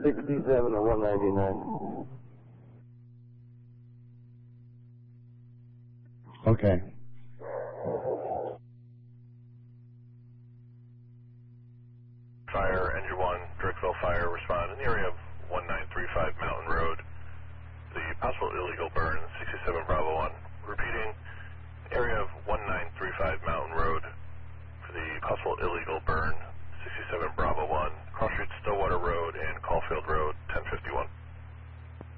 67 or 199. Okay. Fire, Engine 1, Drickville Fire, respond in the area of 1935 Mountain Road. The possible illegal burn, 67 Bravo 1. Repeating, area of 1935 Mountain Road for the possible illegal burn, 67 Bravo 1. Cross Street, Stillwater Road, and Caulfield Road, 1051.